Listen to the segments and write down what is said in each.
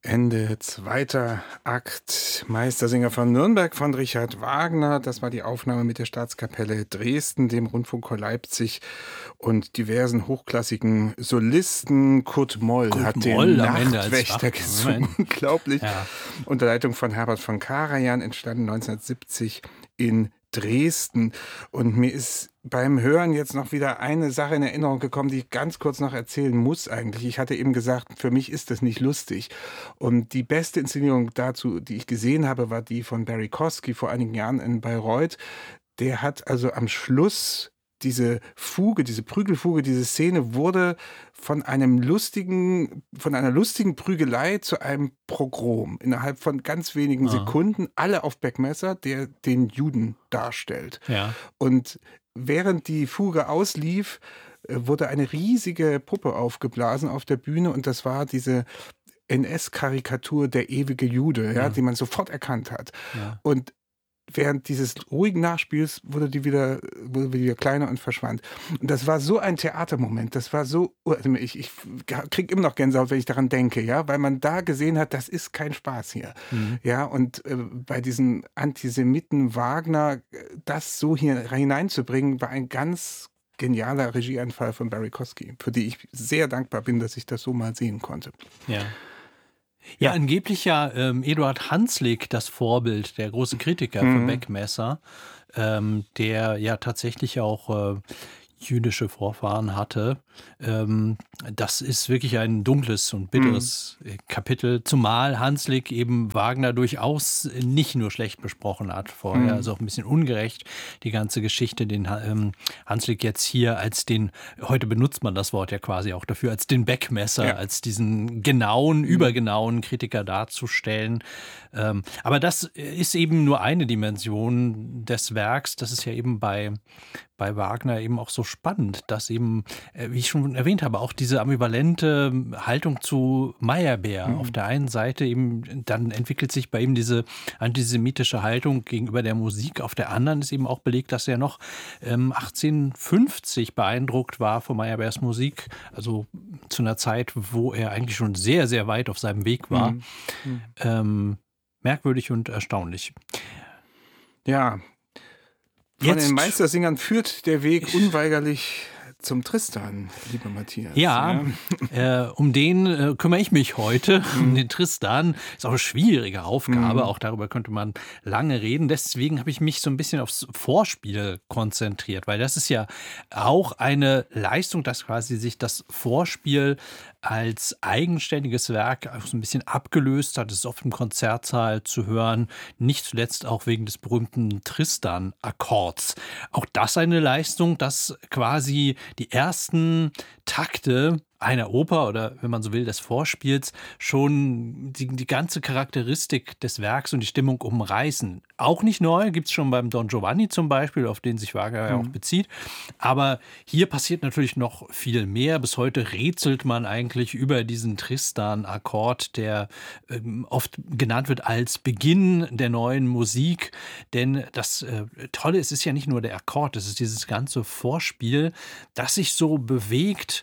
Ende zweiter Akt. Meistersinger von Nürnberg von Richard Wagner. Das war die Aufnahme mit der Staatskapelle Dresden, dem Rundfunkchor Leipzig und diversen hochklassigen Solisten. Kurt Moll hat den am Ende Nachtwächter gesungen. Unglaublich. Ja. Unter Leitung von Herbert von Karajan, entstanden 1970 in Dresden. Und mir ist beim Hören jetzt noch wieder eine Sache in Erinnerung gekommen, die ich ganz kurz noch erzählen muss eigentlich. Ich hatte eben gesagt, für mich ist das nicht lustig. Und die beste Inszenierung dazu, die ich gesehen habe, war die von Barry Kosky vor einigen Jahren in Bayreuth. Der hat also am Schluss diese Fuge, diese Prügelfuge, diese Szene wurde von einer lustigen Prügelei zu einem Pogrom innerhalb von ganz wenigen Sekunden, alle auf Beckmesser, der den Juden darstellt. Ja. Und während die Fuge auslief, wurde eine riesige Puppe aufgeblasen auf der Bühne und das war diese NS-Karikatur der ewige Jude, ja, die man sofort erkannt hat. Ja. Und während dieses ruhigen Nachspiels wurde die wieder kleiner und verschwand. Und das war so ein Theatermoment, das war so, also ich kriege immer noch Gänsehaut, wenn ich daran denke, ja, weil man da gesehen hat, das ist kein Spaß hier. Ja, und bei diesem Antisemiten Wagner, das so hier hineinzubringen, war ein ganz genialer Regieanfall von Barry Kosky, für die ich sehr dankbar bin, dass ich das so mal sehen konnte. Ja. Ja, angeblich ja Eduard Hanslick das Vorbild, der große Kritiker von Beckmesser, der ja tatsächlich auch jüdische Vorfahren hatte. Das ist wirklich ein dunkles und bitteres Kapitel, zumal Hanslick eben Wagner durchaus nicht nur schlecht besprochen hat vorher, also auch ein bisschen ungerecht, die ganze Geschichte, den Hanslick jetzt hier als den, heute benutzt man das Wort ja quasi auch dafür, als den Beckmesser, als diesen genauen, übergenauen Kritiker darzustellen. Aber das ist eben nur eine Dimension des Werks, das ist ja eben bei Wagner eben auch so spannend, dass eben, wie ich schon erwähnt habe, auch diese ambivalente Haltung zu Meyerbeer auf der einen Seite eben, dann entwickelt sich bei ihm diese antisemitische Haltung gegenüber der Musik, auf der anderen ist eben auch belegt, dass er noch 1850 beeindruckt war von Meyerbeers Musik, also zu einer Zeit, wo er eigentlich schon sehr, sehr weit auf seinem Weg war. Merkwürdig und erstaunlich. Ja, von den Meistersingern führt der Weg unweigerlich zum Tristan, lieber Matthias. Ja, um den kümmere ich mich heute, um den Tristan. Ist auch eine schwierige Aufgabe, auch darüber könnte man lange reden. Deswegen habe ich mich so ein bisschen aufs Vorspiel konzentriert, weil das ist ja auch eine Leistung, dass quasi sich das Vorspiel als eigenständiges Werk auch so ein bisschen abgelöst hat. Es ist oft im Konzertsaal zu hören, nicht zuletzt auch wegen des berühmten Tristan-Akkords. Auch das eine Leistung, dass quasi die ersten Takte einer Oper oder, wenn man so will, des Vorspiels schon die ganze Charakteristik des Werks und die Stimmung umreißen. Auch nicht neu, gibt es schon beim Don Giovanni zum Beispiel, auf den sich Wagner ja auch bezieht. Aber hier passiert natürlich noch viel mehr. Bis heute rätselt man eigentlich über diesen Tristan-Akkord, der oft genannt wird als Beginn der neuen Musik. Denn das Tolle ist, es ist ja nicht nur der Akkord, es ist dieses ganze Vorspiel, das sich so bewegt,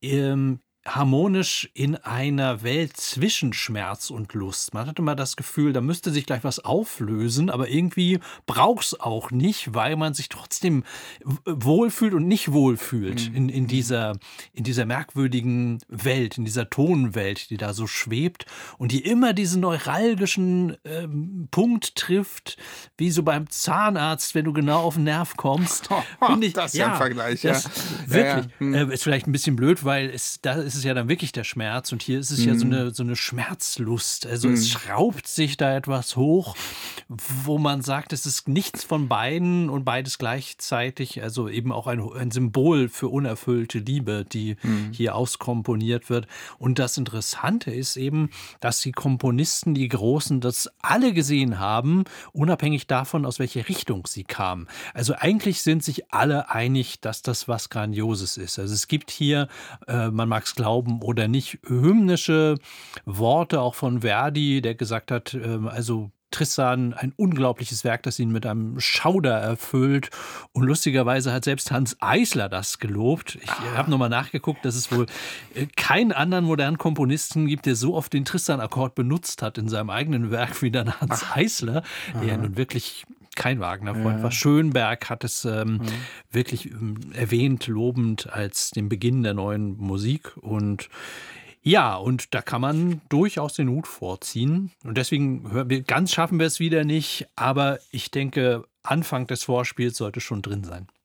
harmonisch in einer Welt zwischen Schmerz und Lust. Man hatte mal das Gefühl, da müsste sich gleich was auflösen, aber irgendwie braucht es auch nicht, weil man sich trotzdem wohlfühlt und nicht wohlfühlt in dieser merkwürdigen Welt, in dieser Tonwelt, die da so schwebt und die immer diesen neuralgischen Punkt trifft, wie so beim Zahnarzt, wenn du genau auf den Nerv kommst. Ich, das ist ja ein Vergleich. Wirklich. Ist vielleicht ein bisschen blöd, weil da ist es ja dann wirklich der Schmerz und hier ist es ja so eine Schmerzlust. Also es schraubt sich da etwas hoch, wo man sagt, es ist nichts von beiden und beides gleichzeitig, also eben auch ein Symbol für unerfüllte Liebe, die hier auskomponiert wird. Und das Interessante ist eben, dass die Komponisten, die Großen, das alle gesehen haben, unabhängig davon, aus welcher Richtung sie kamen. Also eigentlich sind sich alle einig, dass das was Grandioses ist. Also es gibt hier, man mag es glauben oder nicht, hymnische Worte auch von Verdi, der gesagt hat, also Tristan ein unglaubliches Werk, das ihn mit einem Schauder erfüllt. Und lustigerweise hat selbst Hans Eisler das gelobt. Ich habe nochmal nachgeguckt, dass es wohl keinen anderen modernen Komponisten gibt, der so oft den Tristan-Akkord benutzt hat in seinem eigenen Werk wie dann Hans Eisler, der ja nun wirklich kein Wagner-Freund war. Schönberg hat es wirklich erwähnt, lobend als den Beginn der neuen Musik. Und ja, und da kann man durchaus den Hut vorziehen. Und deswegen, ganz schaffen wir es wieder nicht. Aber ich denke, Anfang des Vorspiels sollte schon drin sein.